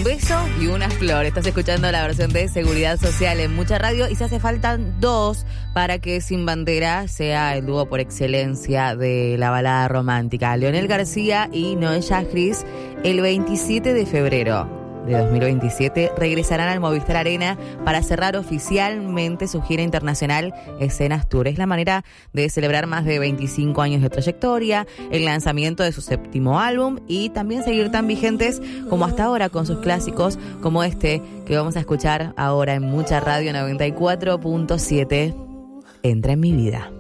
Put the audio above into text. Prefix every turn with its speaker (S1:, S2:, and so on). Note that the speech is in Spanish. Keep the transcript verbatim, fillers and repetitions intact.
S1: un beso y una flor. Estás escuchando la versión de Seguridad Social en Mucha Radio y se hace faltan dos para que Sin Bandera sea el dúo por excelencia de la balada romántica. Leonel García y Noel Yajris el veintisiete de febrero de dos mil veintisiete regresarán al Movistar Arena para cerrar oficialmente su gira internacional Escenas Tour. Es la manera de celebrar más de veinticinco años de trayectoria, el lanzamiento de su séptimo álbum y también seguir tan vigentes como hasta ahora con sus clásicos como este que vamos a escuchar ahora en Mucha Radio noventa y cuatro punto siete. Entra en mi vida.